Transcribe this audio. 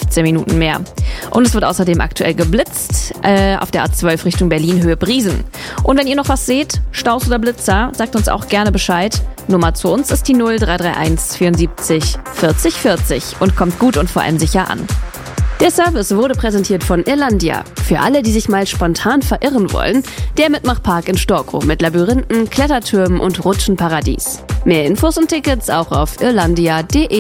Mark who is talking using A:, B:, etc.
A: 15 Minuten mehr. Und es wird außerdem aktuell geblitzt auf der A12 Richtung Berlin, Höhe Briesen. Und wenn ihr noch was seht, Staus oder Blitzer, sagt uns auch gerne Bescheid. Nummer zu uns ist die 0331 74 40 40 und kommt gut und vor allem sicher an. Der Service wurde präsentiert von Irlandia. Für alle, die sich mal spontan verirren wollen, der Mitmachpark in Storkow mit Labyrinthen, Klettertürmen und Rutschenparadies. Mehr Infos und Tickets auch auf irlandia.de.